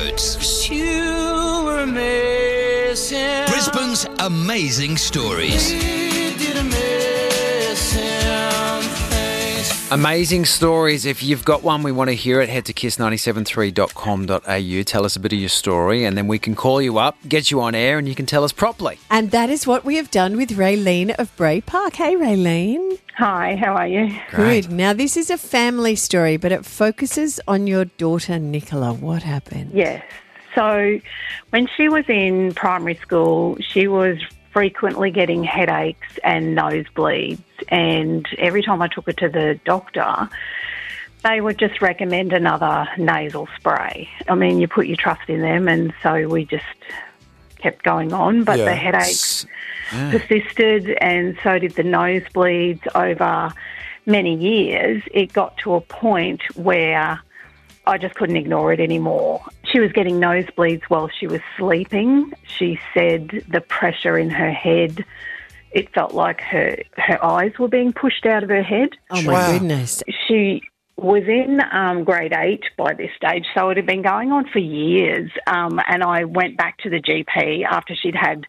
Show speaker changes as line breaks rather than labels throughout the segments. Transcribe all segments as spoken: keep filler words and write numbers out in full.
episodes.
You were missing.
Brisbane's amazing stories.
We did missing things.
Amazing stories. If you've got one, we want to hear it. Head to kiss nine seven three dot com dot a u. Tell us a bit of your story and then we can call you up, get you on air and you can tell us properly.
And that is what we have done with Raylene of Bray Park. Hey, Raylene.
Hi, how are you?
Great.
Good. Now, this is a family story, but it focuses on your daughter, Nicola. What happened?
Yes. So when she was in primary school, she was frequently getting headaches and nosebleeds. And every time I took her to the doctor, they would just recommend another nasal spray. I mean, you put your trust in them, and so we just kept going on. But
Yeah.
the headaches persisted, and so did the nosebleeds over many years. It got to a point where I just couldn't ignore it anymore. She was getting nosebleeds while she was sleeping. She said the pressure in her head, it felt like her, her eyes were being pushed out of her head.
Oh, my
Wow.
goodness.
She was in um, grade eight by this stage, so it had been going on for years. Um, and I went back to the G P after she'd had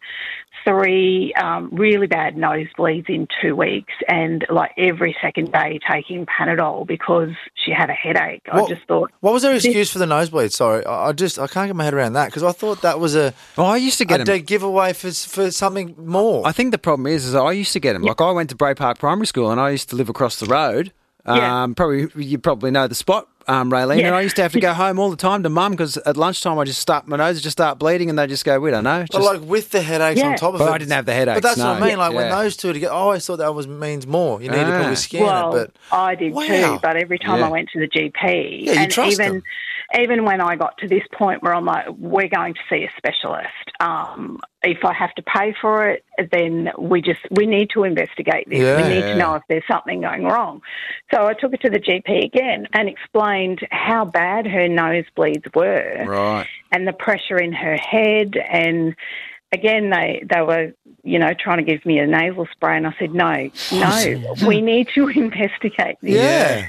three um, really bad nosebleeds in two weeks and like every second day taking Panadol because she had a headache. I
What-
just thought,
What was her excuse for the nosebleed? Sorry, I I just I can't get my head around that because I thought that was a,
Well, I used to
a
get them.
dead giveaway for for something more.
I think the problem is, is I used to get them. Like I went to Bray Park Primary School and I used to live across the road. Um,
Yeah.
Probably you probably know the spot, um, Raylene.
Yeah.
And I used to have to go home all the time to mum because at lunchtime I just start my nose would just start bleeding and they just go, we don't know.
but
Just,
like with the headaches
Yeah.
on top of
But
it.
I didn't have the headaches,
But that's what
no.
I mean. Like when
Yeah.
those two together, I always thought that was means more. You need to
Ah.
probably scan
well,
it. But
I did
Wow.
too, but every time
Yeah.
I went to the G P,
Yeah, you
and
trust
even
them.
even when I got to this point where I'm like, we're going to see a specialist. Um, if I have to pay for it, then we just we need to investigate this.
Yeah.
We need to know if there's something going wrong. So I took her to the G P again and explained how bad her nosebleeds were
right.
and the pressure in her head. And again, they, they were, you know, trying to give me a nasal spray. And I said, no, no, we need to investigate this.
yeah,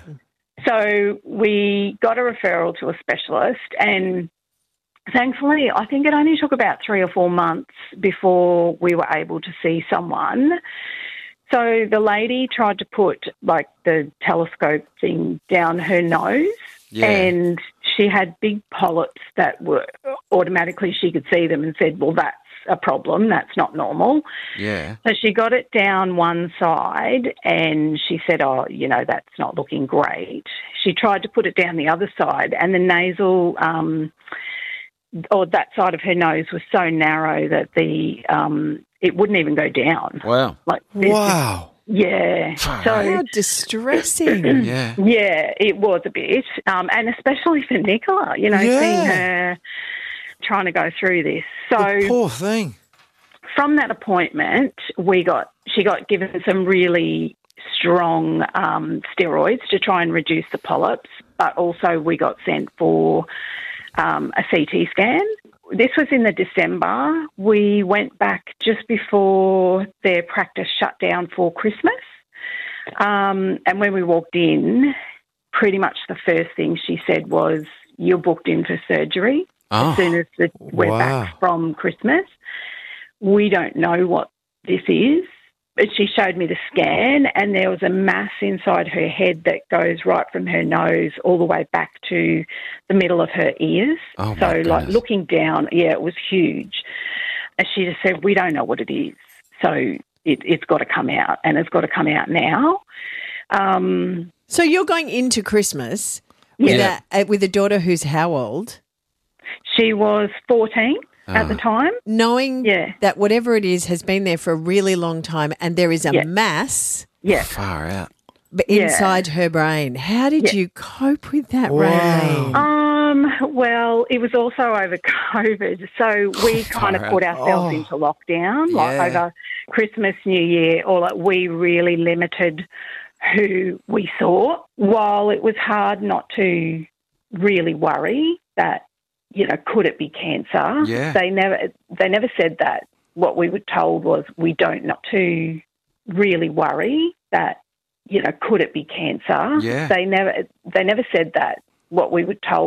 So we got a referral to a specialist, and thankfully, I think it only took about three or four months before we were able to see someone. So the lady tried to put like the telescope thing down her nose,
Yeah.
and she had big polyps that were automatically she could see them and said, well, that's a problem. That's not normal.
Yeah.
So she got it down one side and she said, oh, you know, that's not looking great. She tried to put it down the other side, and the nasal, um, or that side of her nose was so narrow that the um, it wouldn't even go down.
Wow.
Like this-
wow.
Yeah.
How
So,
distressing.
Yeah.
yeah, it was a bit. Um, and especially for Nicola, you know,
Yeah.
seeing her trying to go through this. So
The poor thing.
from that appointment, we got she got given some really strong um, steroids to try and reduce the polyps, but also we got sent for um, a C T scan. This was in the December. We went back just before their practice shut down for Christmas. Um, and when we walked in, pretty much the first thing she said was, you're booked in for surgery
Oh.
as soon as the, we're
Wow.
back from Christmas. We don't know what this is. But she showed me the scan, and there was a mass inside her head that goes right from her nose all the way back to the middle of her ears.
Oh, my
so, like,
goodness.
looking down, yeah, it was huge. And she just said, we don't know what it is. So it, it's got to come out, and it's got to come out now. Um,
So you're going into Christmas with,
Yeah.
a, uh, with a daughter who's how old?
she was fourteen at the time.
Knowing
Yeah.
that whatever it is has been there for a really long time and there is a
Yeah.
mass
Yeah.
Far out.
b-
Yeah.
inside her brain. How did
Yeah.
you cope with that,
Wow.
Raylene?
Um, well, it was also over COVID, so we kind of
Far
put
out.
ourselves
Oh.
into lockdown, like
Yeah.
over Christmas, New Year, or like we really limited who we saw. While it was hard not to really worry that, you know, could it be cancer?
Yeah.
They never, they never said that. What we were told was we don't not to really worry that, you know, could it be cancer?
Yeah.
They never, they never said that. What we were told